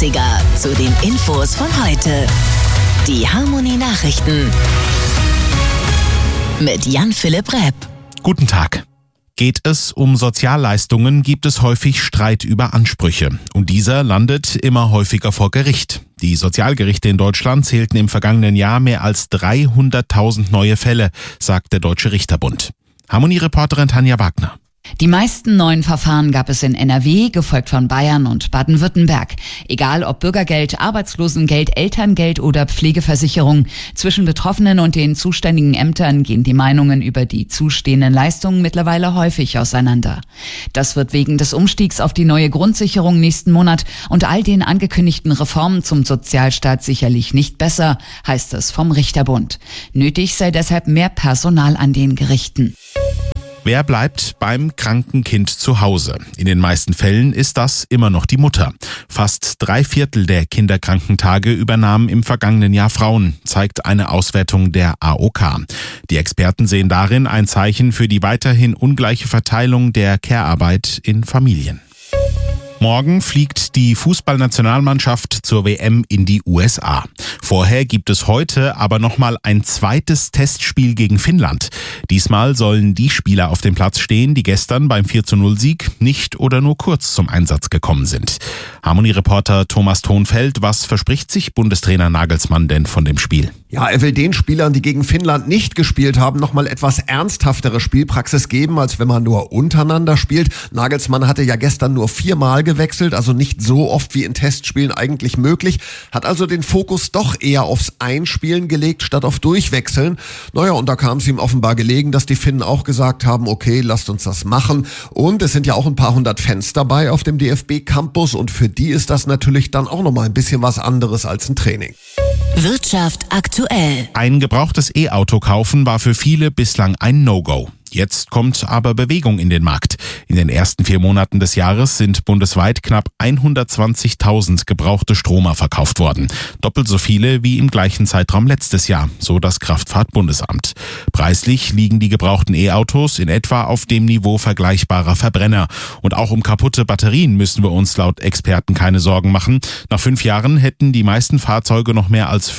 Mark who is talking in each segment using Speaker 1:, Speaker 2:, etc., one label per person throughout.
Speaker 1: 80er zu den Infos von heute. Die Harmony Nachrichten mit Jan-Philipp Repp.
Speaker 2: Guten Tag. Geht es um Sozialleistungen, gibt es häufig Streit über Ansprüche. Und dieser landet immer häufiger vor Gericht. Die Sozialgerichte in Deutschland zählten im vergangenen Jahr mehr als 300.000 neue Fälle, sagt der Deutsche Richterbund. Harmony-Reporterin Tanja Wagner.
Speaker 3: Die meisten neuen Verfahren gab es in NRW, gefolgt von Bayern und Baden-Württemberg. Egal ob Bürgergeld, Arbeitslosengeld, Elterngeld oder Pflegeversicherung. Zwischen Betroffenen und den zuständigen Ämtern gehen die Meinungen über die zustehenden Leistungen mittlerweile häufig auseinander. Das wird wegen des Umstiegs auf die neue Grundsicherung nächsten Monat und all den angekündigten Reformen zum Sozialstaat sicherlich nicht besser, heißt es vom Richterbund. Nötig sei deshalb mehr Personal an den Gerichten.
Speaker 2: Wer bleibt beim kranken Kind zu Hause? In den meisten Fällen ist das immer noch die Mutter. Fast 3/4 der Kinderkrankentage übernahmen im vergangenen Jahr Frauen, zeigt eine Auswertung der AOK. Die Experten sehen darin ein Zeichen für die weiterhin ungleiche Verteilung der Care-Arbeit in Familien. Morgen fliegt die Fußballnationalmannschaft zur WM in die USA. Vorher gibt es heute aber nochmal ein zweites Testspiel gegen Finnland. Diesmal sollen die Spieler auf dem Platz stehen, die gestern beim 4:0-Sieg nicht oder nur kurz zum Einsatz gekommen sind. Harmony-Reporter Thomas Thonfeld, was verspricht sich Bundestrainer Nagelsmann denn von dem Spiel?
Speaker 4: Ja, er will den Spielern, die gegen Finnland nicht gespielt haben, nochmal etwas ernsthaftere Spielpraxis geben, als wenn man nur untereinander spielt. Nagelsmann hatte ja gestern nur 4-mal gewechselt, also nicht so oft wie in Testspielen eigentlich möglich, hat also den Fokus doch eher aufs Einspielen gelegt, statt auf Durchwechseln. Naja, und da kam es ihm offenbar gelegen, dass die Finnen auch gesagt haben, okay, lasst uns das machen. Und es sind ja auch ein paar hundert Fans dabei auf dem DFB-Campus und für die ist das natürlich dann auch nochmal ein bisschen was anderes als ein Training.
Speaker 1: Wirtschaft aktuell.
Speaker 2: Ein gebrauchtes E-Auto kaufen war für viele bislang ein No-Go. Jetzt kommt aber Bewegung in den Markt. In den ersten 4 Monaten des Jahres sind bundesweit knapp 120.000 gebrauchte Stromer verkauft worden. Doppelt so viele wie im gleichen Zeitraum letztes Jahr, so das Kraftfahrtbundesamt. Preislich liegen die gebrauchten E-Autos in etwa auf dem Niveau vergleichbarer Verbrenner. Und auch um kaputte Batterien müssen wir uns laut Experten keine Sorgen machen. Nach 5 Jahren hätten die meisten Fahrzeuge noch mehr als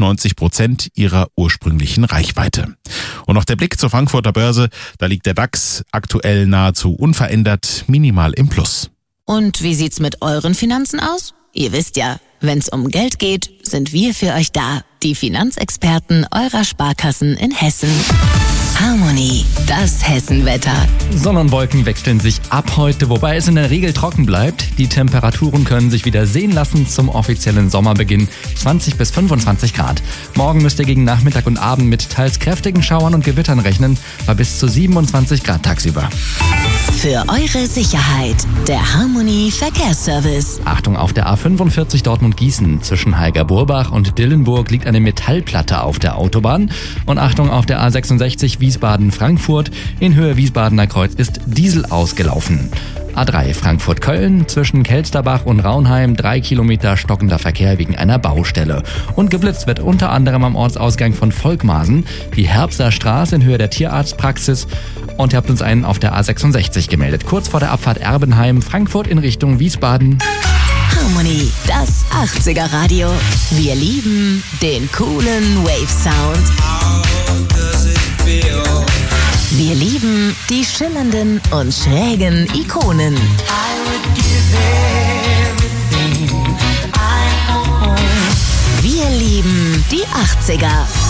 Speaker 2: 95% ihrer ursprünglichen Reichweite. Und noch der Blick zur Frankfurter Börse. Da liegt der DAX aktuell nahezu unverändert, minimal im Plus.
Speaker 1: Und wie sieht's mit euren Finanzen aus? Ihr wisst ja, wenn's um Geld geht, sind wir für euch da. Die Finanzexperten eurer Sparkassen in Hessen. Harmony, das Hessenwetter.
Speaker 5: Sonne und Wolken wechseln sich ab heute, wobei es in der Regel trocken bleibt. Die Temperaturen können sich wieder sehen lassen zum offiziellen Sommerbeginn. 20 bis 25 Grad. Morgen müsst ihr gegen Nachmittag und Abend mit teils kräftigen Schauern und Gewittern rechnen, bei bis zu 27 Grad tagsüber.
Speaker 1: Für eure Sicherheit, der Harmony Verkehrsservice.
Speaker 5: Achtung, auf der A45 Dortmund-Gießen. Zwischen Heiger-Burbach und Dillenburg liegt eine Metallplatte auf der Autobahn. Und Achtung, auf der A66 Wiesbaden-Frankfurt. In Höhe Wiesbadener Kreuz ist Diesel ausgelaufen. A3 Frankfurt-Köln, zwischen Kelsterbach und Raunheim 3 Kilometer stockender Verkehr wegen einer Baustelle. Und geblitzt wird unter anderem am Ortsausgang von Volkmarsen, die Herbster Straße in Höhe der Tierarztpraxis. Und ihr habt uns einen auf der A66 gemeldet, kurz vor der Abfahrt Erbenheim, Frankfurt in Richtung Wiesbaden.
Speaker 1: Harmony, das 80er Radio. Wir lieben den coolen Wave-Sound. Wir lieben die schillernden und schrägen Ikonen. Wir lieben die 80er.